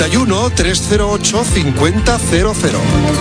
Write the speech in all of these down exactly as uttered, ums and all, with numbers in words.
noventa y uno, trescientos ocho, cincuenta cero cero.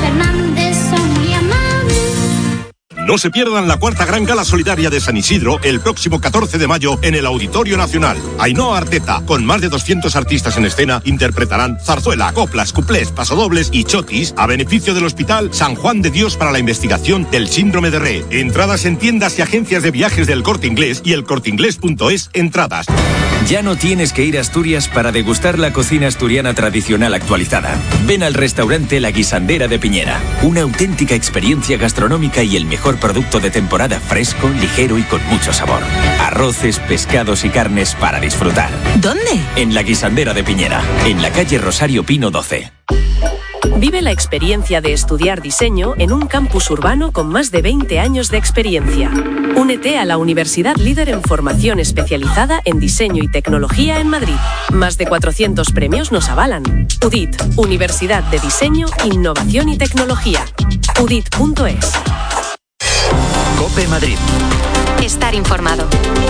No se pierdan la cuarta gran gala solidaria de San Isidro el próximo catorce de mayo en el Auditorio Nacional. Ainhoa Arteta, con más de doscientos artistas en escena, interpretarán zarzuela, coplas, cuplés, pasodobles y chotis a beneficio del Hospital San Juan de Dios para la investigación del síndrome de Rett. Entradas en tiendas y agencias de viajes del Corte Inglés y el corteinglés punto es entradas. Ya no tienes que ir a Asturias para degustar la cocina asturiana tradicional actualizada. Ven al restaurante La Guisandera de Piñera. Una auténtica experiencia gastronómica y el mejor producto de temporada, fresco, ligero y con mucho sabor. Arroces, pescados y carnes para disfrutar. ¿Dónde? En La Guisandera de Piñera, en la calle Rosario Pino doce. Vive la experiencia de estudiar diseño en un campus urbano con más de veinte años de experiencia. Únete a la universidad líder en formación especializada en diseño y tecnología en Madrid. Más de cuatrocientos premios nos avalan. U D I T, Universidad de Diseño, Innovación y Tecnología. U D I T punto es. COPE Madrid. Estar informado.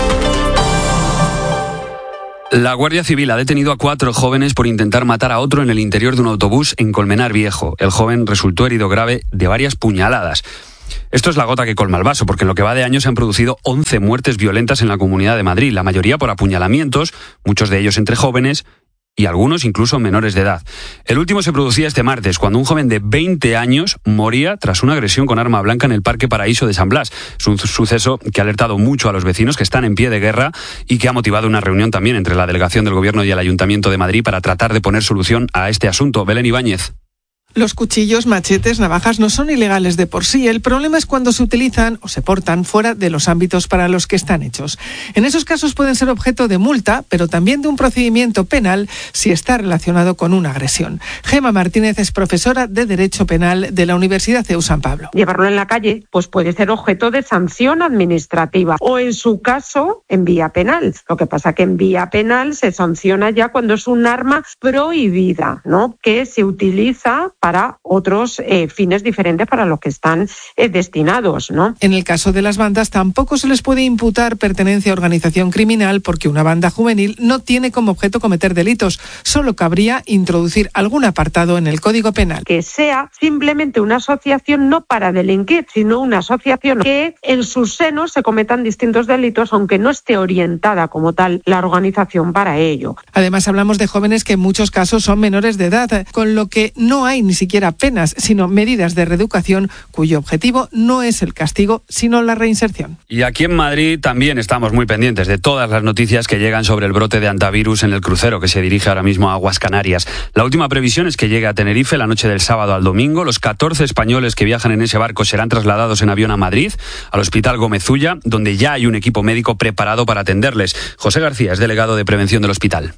La Guardia Civil ha detenido a cuatro jóvenes por intentar matar a otro en el interior de un autobús en Colmenar Viejo. El joven resultó herido grave de varias puñaladas. Esto es la gota que colma el vaso, porque en lo que va de año se han producido once muertes violentas en la Comunidad de Madrid, la mayoría por apuñalamientos, muchos de ellos entre jóvenes y algunos incluso menores de edad. El último se producía este martes, cuando un joven de veinte años moría tras una agresión con arma blanca en el Parque Paraíso de San Blas. Es un suceso que ha alertado mucho a los vecinos, que están en pie de guerra, y que ha motivado una reunión también entre la Delegación del Gobierno y el Ayuntamiento de Madrid para tratar de poner solución a este asunto. Belén Ibáñez. Los cuchillos, machetes, navajas no son ilegales de por sí. El problema es cuando se utilizan o se portan fuera de los ámbitos para los que están hechos. En esos casos pueden ser objeto de multa, pero también de un procedimiento penal si está relacionado con una agresión. Gema Martínez es profesora de Derecho Penal de la Universidad C E U San Pablo. Llevarlo en la calle pues puede ser objeto de sanción administrativa o, en su caso, en vía penal. Lo que pasa que en vía penal se sanciona ya cuando es un arma prohibida, ¿no?, que se utiliza para otros eh, fines diferentes para los que están eh, destinados, ¿no? En el caso de las bandas tampoco se les puede imputar pertenencia a organización criminal, porque una banda juvenil no tiene como objeto cometer delitos. Solo cabría introducir algún apartado en el Código Penal. Que sea simplemente una asociación no para delinquir, sino una asociación que en su seno se cometan distintos delitos, aunque no esté orientada como tal la organización para ello. Además, hablamos de jóvenes que en muchos casos son menores de edad, con lo que no hay ni siquiera penas, sino medidas de reeducación cuyo objetivo no es el castigo, sino la reinserción. Y aquí en Madrid también estamos muy pendientes de todas las noticias que llegan sobre el brote de hantavirus en el crucero que se dirige ahora mismo a Aguas Canarias. La última previsión es que llegue a Tenerife la noche del sábado al domingo. Los catorce españoles que viajan en ese barco serán trasladados en avión a Madrid, al Hospital Gómez Ulla, donde ya hay un equipo médico preparado para atenderles. José García es delegado de prevención del hospital.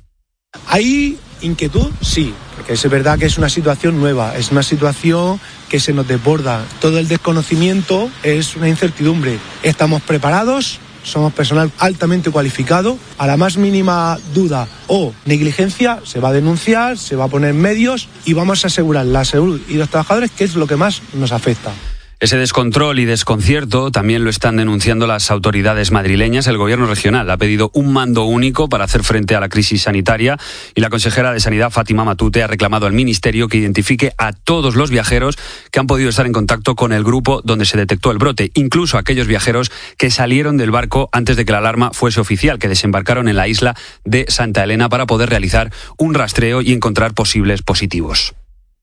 ¿Hay inquietud? Sí, porque es verdad que es una situación nueva, es una situación que se nos desborda. Todo el desconocimiento es una incertidumbre. Estamos preparados, somos personal altamente cualificado. A la más mínima duda o negligencia se va a denunciar, se va a poner medios y vamos a asegurar la salud y los trabajadores, que es lo que más nos afecta. Ese descontrol y desconcierto también lo están denunciando las autoridades madrileñas. El gobierno regional ha pedido un mando único para hacer frente a la crisis sanitaria y la consejera de Sanidad, Fátima Matute, ha reclamado al Ministerio que identifique a todos los viajeros que han podido estar en contacto con el grupo donde se detectó el brote, incluso aquellos viajeros que salieron del barco antes de que la alarma fuese oficial, que desembarcaron en la isla de Santa Elena para poder realizar un rastreo y encontrar posibles positivos.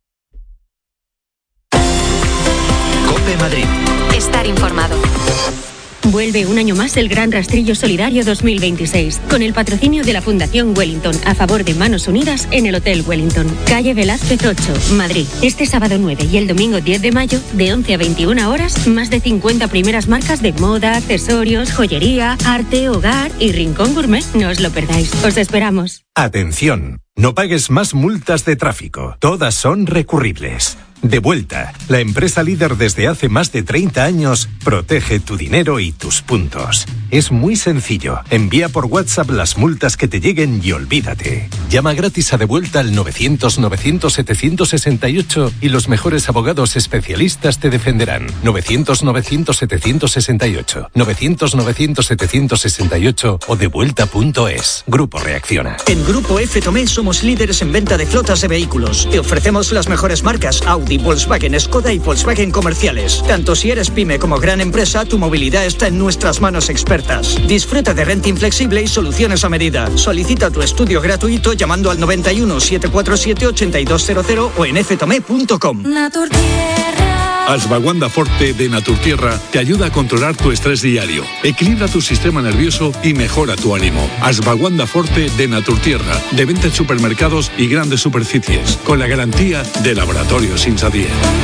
COPE Madrid. Estar informado. Vuelve un año más el Gran Rastrillo Solidario dos mil veintiséis, con el patrocinio de la Fundación Wellington, a favor de Manos Unidas en el Hotel Wellington, calle Velázquez ocho, Madrid. Este sábado nueve y el domingo diez de mayo, de once a veintiuna horas, más de cincuenta primeras marcas de moda, accesorios, joyería, arte, hogar y rincón gourmet. No os lo perdáis. Os esperamos. Atención, no pagues más multas de tráfico. Todas son recurribles. Devuelta, la empresa líder desde hace más de treinta años, protege tu dinero y tus puntos. Es muy sencillo. Envía por WhatsApp las multas que te lleguen y olvídate. Llama gratis a Devuelta al novecientos novecientos setecientos sesenta y ocho y los mejores abogados especialistas te defenderán. novecientos novecientos setecientos sesenta y ocho, novecientos novecientos setecientos sesenta y ocho o devuelta punto es. Grupo Reacciona. En Grupo F Tomé somos líderes en venta de flotas de vehículos. Te ofrecemos las mejores marcas Audi, Volkswagen, Skoda y Volkswagen comerciales. Tanto si eres pyme como gran empresa, tu movilidad está en nuestras manos expertas. Disfruta de renting flexible y soluciones a medida. Solicita tu estudio gratuito llamando al noventa y uno, setecientos cuarenta y siete, ochenta y dos cero cero o en f tomé punto com. Ashwagandha Forte de Naturtierra te ayuda a controlar tu estrés diario, equilibra tu sistema nervioso y mejora tu ánimo. Ashwagandha Forte de Naturtierra, de venta en supermercados y grandes superficies, con la garantía de Laboratorios Insadier.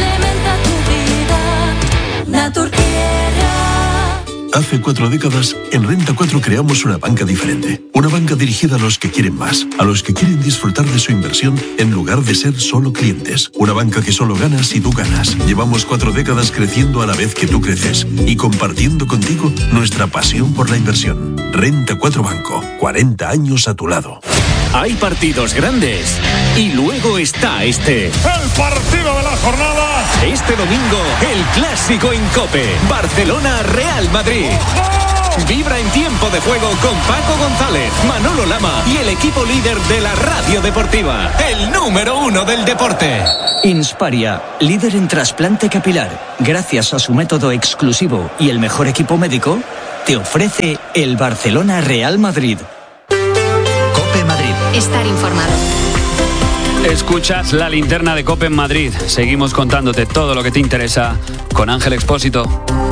Hace cuatro décadas, en Renta cuatro creamos una banca diferente. Una banca dirigida a los que quieren más, a los que quieren disfrutar de su inversión en lugar de ser solo clientes. Una banca que solo gana si tú ganas. Llevamos cuatro décadas creciendo a la vez que tú creces y compartiendo contigo nuestra pasión por la inversión. Renta cuatro Banco, cuarenta años a tu lado. Hay partidos grandes y luego está este. El partido de la jornada. Este domingo, el clásico en COPE. Barcelona-Real Madrid. Vibra en tiempo de juego con Paco González, Manolo Lama y el equipo líder de la radio deportiva, el número uno del deporte. Insparia, líder en trasplante capilar, gracias a su método exclusivo y el mejor equipo médico, te ofrece el Barcelona-Real Madrid. COPE Madrid. Estar informado. Escuchas la linterna de COPE en Madrid. Seguimos contándote todo lo que te interesa con Ángel Expósito.